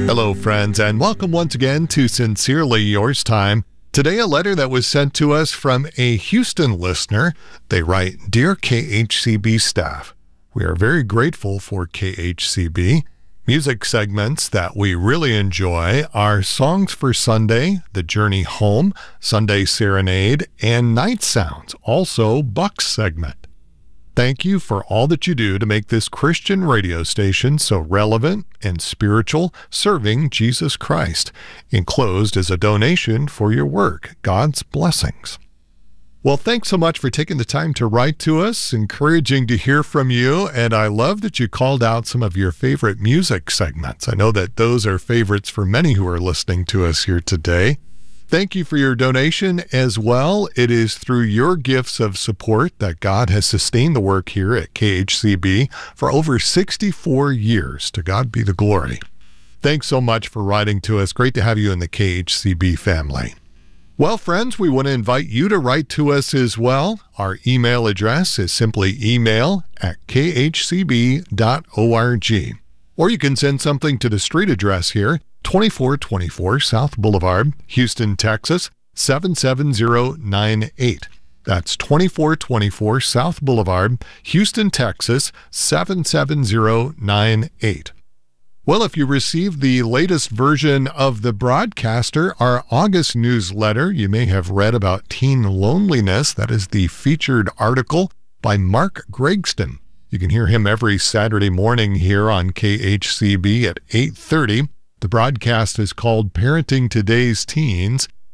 Hello, friends, and welcome once again to Sincerely Yours Time. Today, a letter that was sent to us from a Houston listener. They write, "Dear KHCB staff, we are very grateful for KHCB. Music segments that we really enjoy are Songs for Sunday, The Journey Home, Sunday Serenade, and Night Sounds, also Buck's segment. Thank you for all that you do to make this Christian radio station so relevant and spiritual, serving Jesus Christ. Enclosed is a donation for your work. God's blessings." Well, thanks so much for taking the time to write to us. Encouraging to hear from you, and I love that you called out some of your favorite music segments. I know that those are favorites for many who are listening to us here today. Thank you for your donation as well. It is through your gifts of support that God has sustained the work here at KHCB for over 64 years. To God be the glory. Thanks so much for writing to us. Great to have you in the KHCB family. Well, friends, we want to invite you to write to us as well. Our email address is simply email@khcb.org. Or you can send something to the street address here, 2424 South Boulevard, Houston, Texas, 77098. That's 2424 South Boulevard, Houston, Texas, 77098. Well, if you received the latest version of The Broadcaster, our August newsletter, you may have read about teen loneliness. That is the featured article by Mark Gregston. You can hear him every Saturday morning here on KHCB at 8:30. The broadcast is called Parenting Today's Teens.